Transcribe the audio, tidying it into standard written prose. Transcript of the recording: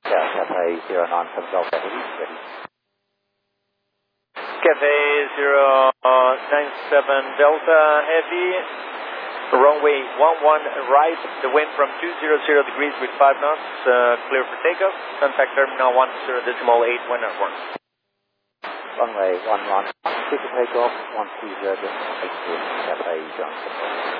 Cathay 097 Delta Heavy, ready. Cathay 097 Delta Heavy, runway 11 right, the wind from 200 degrees with 5 knots, clear for takeoff, contact terminal 10.8 when at 1. Runway 11, clear for takeoff, 120, Cathay Johnson.